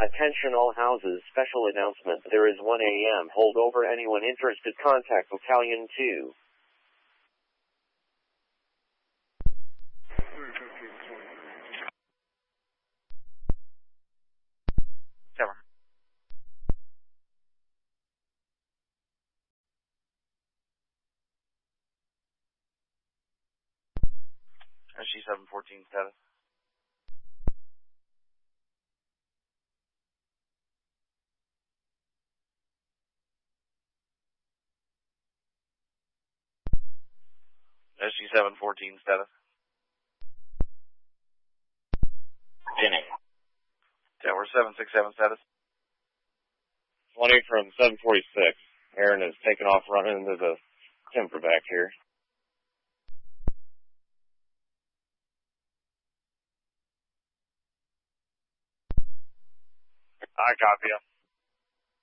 Attention all houses, special announcement. There is 1 a.m. Hold over. Anyone interested, contact Battalion 2. SG-714 status. SG-714 status. Jenny. Tower 767 status. 20 from 746. Aaron is taking off running into the timber back here. I copy you.